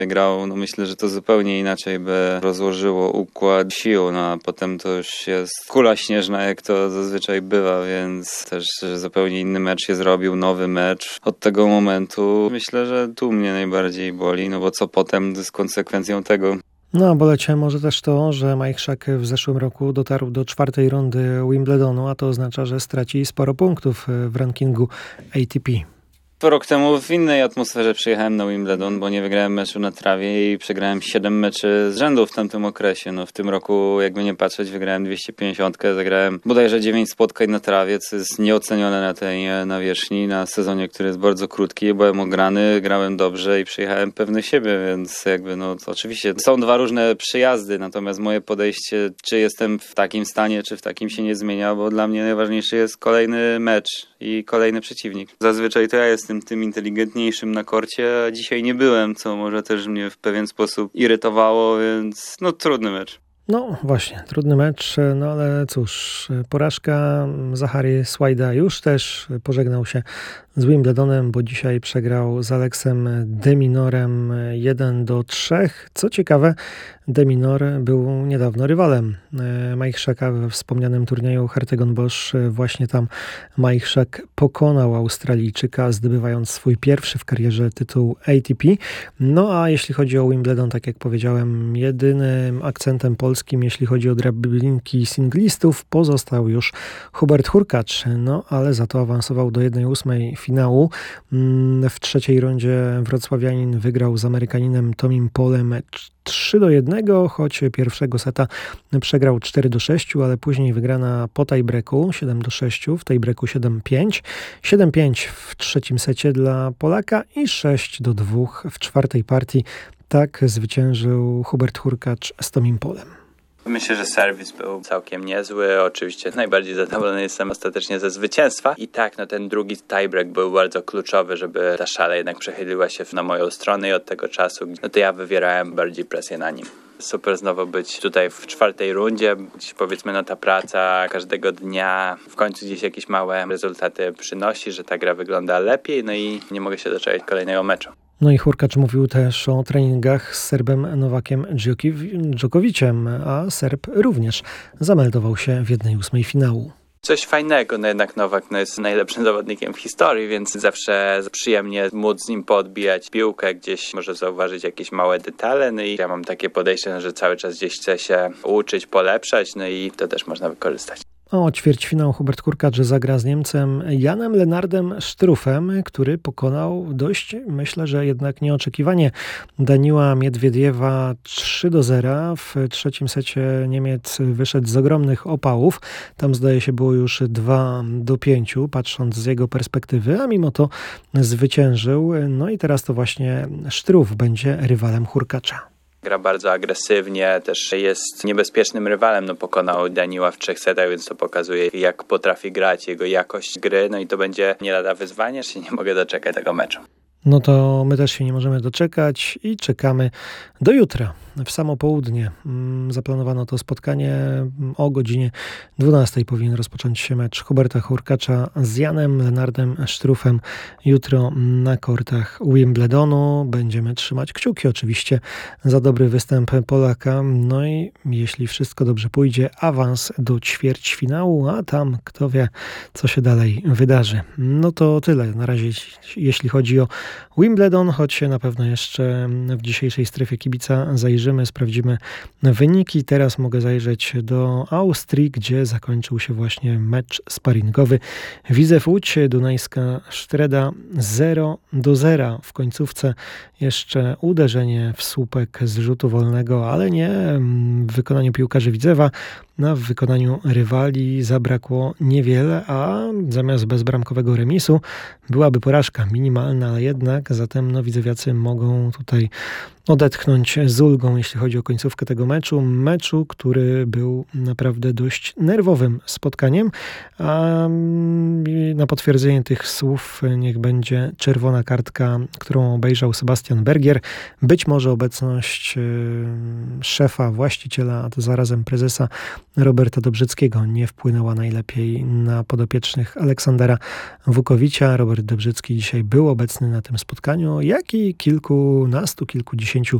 grał, no myślę, że to zupełnie inaczej by rozłożyło układ sił, a potem to już jest kula śnieżna, jak to zazwyczaj bywa, więc też zupełnie inny mecz się zrobił, nowy mecz. Od tego momentu myślę, że tu mnie najbardziej boli, no bo co potem jest konsekwencją tego. No, bolecie może też to, że Mike Schack w zeszłym roku dotarł do 4. rundy Wimbledonu, a to oznacza, że straci sporo punktów w rankingu ATP. Rok temu w innej atmosferze przyjechałem na Wimbledon, bo nie wygrałem meczu na trawie i przegrałem 7 meczy z rzędu w tamtym okresie. No w tym roku, jakby nie patrzeć, wygrałem 250, zagrałem bodajże 9 spotkań na trawie, co jest nieocenione na tej nawierzchni, na sezonie, który jest bardzo krótki. Byłem ograny, grałem dobrze i przyjechałem pewny siebie, więc jakby no to oczywiście są dwa różne przyjazdy, natomiast moje podejście, czy jestem w takim stanie, czy w takim się nie zmienia, bo dla mnie najważniejszy jest kolejny mecz i kolejny przeciwnik. Zazwyczaj to ja jestem tym inteligentniejszym na korcie, a dzisiaj nie byłem, co może też mnie w pewien sposób irytowało, więc no trudny mecz. No właśnie, trudny mecz, no ale cóż, porażka. Zachary Swajda już też pożegnał się z Wimbledonem, bo dzisiaj przegrał z Aleksem de Minorem 1-3. Co ciekawe, de Minor był niedawno rywalem Mike Schacka we wspomnianym turnieju Hertogenbosch. Właśnie tam Mike Schack pokonał Australijczyka, zdobywając swój pierwszy w karierze tytuł ATP. No a jeśli chodzi o Wimbledon, tak jak powiedziałem, jedynym akcentem polskim, jeśli chodzi o drabinki singlistów, pozostał już Hubert Hurkacz. No ale za to awansował do 1/8 finału. W trzeciej rundzie wrocławianin wygrał z Amerykaninem Tomim Polem 3-1, choć pierwszego seta przegrał 4-6, ale później wygrana po tiebreaku 7-6, w tiebreaku 7-5. 7-5 w trzecim secie dla Polaka i 6-2 w czwartej partii. Tak zwyciężył Hubert Hurkacz z Tomim Polem. Myślę, że serwis był całkiem niezły. Oczywiście najbardziej zadowolony jestem ostatecznie ze zwycięstwa. I tak, no ten drugi tiebreak był bardzo kluczowy, żeby ta szala jednak przechyliła się na moją stronę i od tego czasu, no to ja wywierałem bardziej presję na nim. Super znowu być tutaj w czwartej rundzie, gdzie powiedzmy no ta praca każdego dnia w końcu gdzieś jakieś małe rezultaty przynosi, że ta gra wygląda lepiej, no i nie mogę się doczekać kolejnego meczu. No i Hurkacz mówił też o treningach z Serbem Nowakiem Dżokowiciem, a Serb również zameldował się w 1/8 finału. Coś fajnego, no jednak Nowak jest najlepszym zawodnikiem w historii, więc zawsze przyjemnie móc z nim podbijać piłkę, gdzieś może zauważyć jakieś małe detale, no i ja mam takie podejście, że cały czas gdzieś chcę się uczyć, polepszać, no i to też można wykorzystać. O ćwierćfinał Hubert Hurkacz zagra z Niemcem Janem Lennardem Struffem, który pokonał dość, myślę, że jednak nieoczekiwanie Daniła Miedwiediewa 3-0. W trzecim secie Niemiec wyszedł z ogromnych opałów. Tam zdaje się było już 2-5, patrząc z jego perspektywy, a mimo to zwyciężył. No i teraz to właśnie Struff będzie rywalem Hurkacza. Gra bardzo agresywnie, też jest niebezpiecznym rywalem, no pokonał Daniła w 3 setach, więc to pokazuje jak potrafi grać, jego jakość gry, no i to będzie nie lada wyzwanie, że nie mogę doczekać tego meczu. No to my też się nie możemy doczekać i czekamy do jutra. W samo południe zaplanowano to spotkanie. O godzinie 12 powinien rozpocząć się mecz Huberta Hurkacza z Janem Lennardem Struffem. Jutro na kortach Wimbledonu. Będziemy trzymać kciuki oczywiście za dobry występ Polaka. No i jeśli wszystko dobrze pójdzie, awans do ćwierćfinału, a tam kto wie, co się dalej wydarzy. No to tyle na razie, jeśli chodzi o Wimbledon, choć na pewno jeszcze w dzisiejszej strefie kibica zajrzymy, sprawdzimy wyniki. Teraz mogę zajrzeć do Austrii, gdzie zakończył się właśnie mecz sparingowy. Widzew Łódź, Dunajska Sztreda 0-0. W końcówce jeszcze uderzenie w słupek z rzutu wolnego, ale nie w wykonaniu piłkarzy Widzewa. W wykonaniu rywali zabrakło niewiele, a zamiast bezbramkowego remisu byłaby porażka minimalna, ale jednak zatem widzewiacy mogą tutaj odetchnąć z ulgą, jeśli chodzi o końcówkę tego meczu, który był naprawdę dość nerwowym spotkaniem, a na potwierdzenie tych słów niech będzie czerwona kartka, którą obejrzał Sebastian Bergier, być może obecność szefa, właściciela, a to zarazem prezesa Roberta Dobrzyckiego nie wpłynęła najlepiej na podopiecznych Aleksandra Wukowicza. Robert Dobrzycki dzisiaj był obecny na tym spotkaniu, jak i kilkunastu, kilkudziesięciu